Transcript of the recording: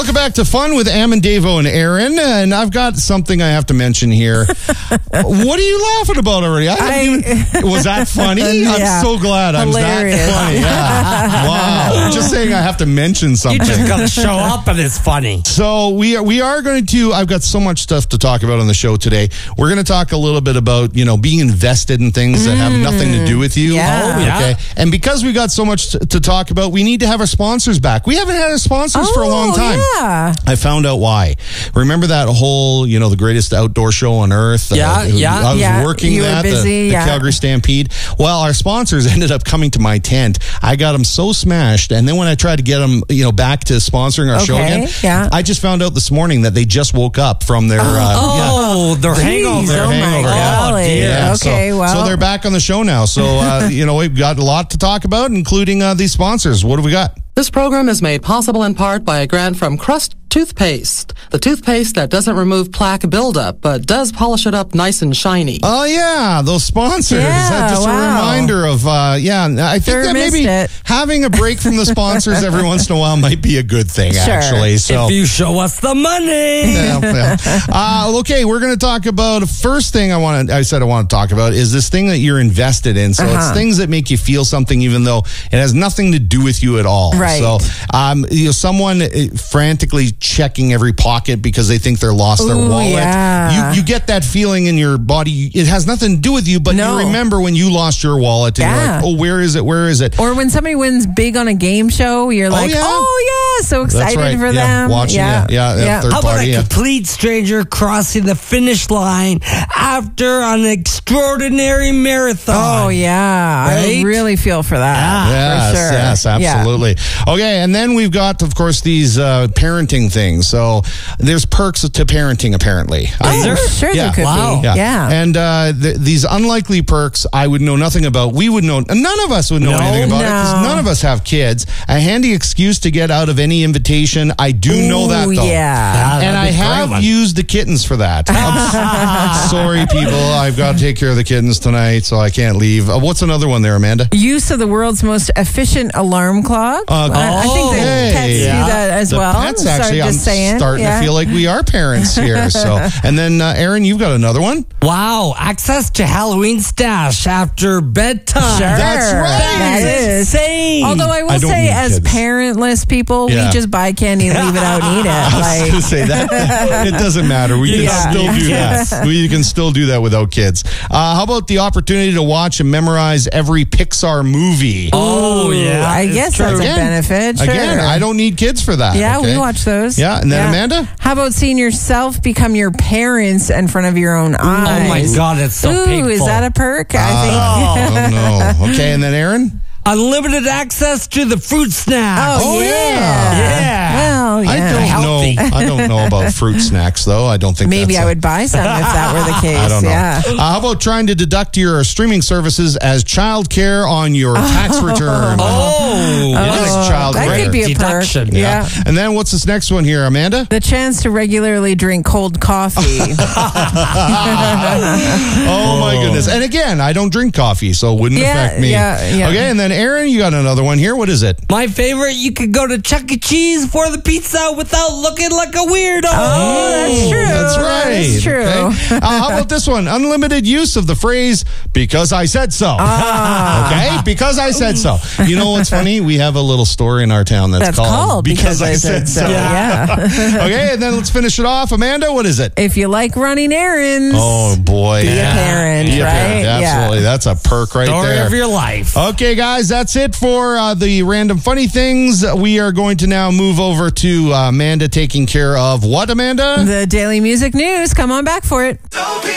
Welcome back to Fun with Am and Davo and Aaron. And I've got something I have to mention here. What are you laughing about already? Was that funny? Yeah. I'm so glad I'm Hilarious. that funny. Yeah. Wow. Just saying I have to mention something. You just gotta show up and it's funny. So we are going to, I've got so much stuff to talk about on the show today. We're going to talk a little bit about, being invested in things that have nothing to do with you. Yeah. Oh, yeah. Okay. And because we got so much to talk about, we need to have our sponsors back. We haven't had our sponsors for a long time. Yeah. I found out why. Remember that whole, the greatest outdoor show on earth? I was working you were that, busy, the Calgary Stampede. Well, our sponsors ended up coming to my tent. I got them so smashed. And then when I tried to get them, back to sponsoring our show again, I just found out this morning that they just woke up from their, their hangover. Their hangover, golly. dear. Yeah, Okay, so they're back on the show now. So, we've got a lot to talk about, including these sponsors. What have we got? This program is made possible in part by a grant from Crust Toothpaste, the toothpaste that doesn't remove plaque buildup, but does polish it up nice and shiny. Oh, yeah, those sponsors. Yeah, That's just a reminder of, I think Sure that maybe missed it. having a break from the sponsors every once in a while might be a good thing, actually. So, If you show us the money. okay, we're going to talk about the first thing I said I want to talk about is this thing that you're invested in. So it's things that make you feel something even though it has nothing to do with you at all. Right. So, someone frantically checking every pocket because they think they're lost their wallet. Yeah. You get that feeling in your body. It has nothing to do with you, but you remember when you lost your wallet and you're like, oh, where is it? Where is it? Or when somebody wins big on a game show, you're like, so excited for them. Watching it. Yeah. Third How about party, a complete stranger crossing the finish line after an extraordinary marathon? Oh, yeah. Right? I really feel for that. Yes, for sure. yes, absolutely. Okay, and then we've got, of course, these parenting things. So there's perks to parenting, apparently. Sure there could be. Yeah. And these unlikely perks I would know nothing about. None of us would know anything about it because none of us have kids. A handy excuse to get out of any invitation. I do know that, though. Yeah. And I have used the kittens for that. I'm sorry, people. I've got to take care of the kittens tonight, so I can't leave. What's another one there, Amanda? Use of the world's most efficient alarm clock. I think the pets do that as well. Pets, actually, I'm starting to feel like we are parents here. So, and then, Aaron, you've got another one? Wow, access to Halloween stash after bedtime. Sure. That's right. That is insane. Although I will say, as parentless people, we just buy candy and leave it out and eat it. I was going to say that. It doesn't matter. We can still do that. We can still do that without kids. How about the opportunity to watch and memorize every Pixar movie? Oh, yeah. I guess that's a benefit. Sure. Again, I don't need kids for that. Yeah, we watch those. Yeah, and then Amanda? How about seeing yourself become your parents in front of your own eyes? Oh, my God, it's so painful. Is that a perk? I think. Oh, no. Okay, and then Aaron? Unlimited access to the fruit snacks. Oh, yeah. Yeah. Well, yeah. I don't know about fruit snacks, though. I don't think maybe I would buy some if that were the case. I don't know. Yeah. How about trying to deduct your streaming services as childcare on your tax return? That could be a deduction. perk. Yeah. And then what's this next one here, Amanda? The chance to regularly drink cold coffee. Oh, my goodness. And again, I don't drink coffee, so it wouldn't affect me. Yeah. Okay, and then Aaron, you got another one here. What is it? My favorite, you could go to Chuck E. Cheese for the pizza without looking like a weirdo. Oh, that's true. That's right. That's true. Okay. How about this one? Unlimited use of the phrase, because I said so. Okay? Because I said so. You know what's funny? We have a little store in our town that's called Because I Said So. Yeah. Okay, and then let's finish it off. Amanda, what is it? If you like running errands. Oh, boy. Be a parent, Be a right? parent. Absolutely. That's a perk right Story there. of your life. Okay, guys, that's it for the random funny things. We are going to now move over to Amanda taking care of what, Amanda? The Daily Music News. Come on back for it.